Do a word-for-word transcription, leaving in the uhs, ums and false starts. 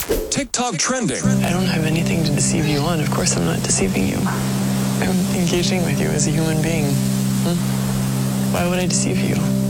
TikTok trending. I don't have anything to deceive you on. Of course I'm not deceiving you. I'm engaging with you as a human being. Hmm? Why would I deceive you?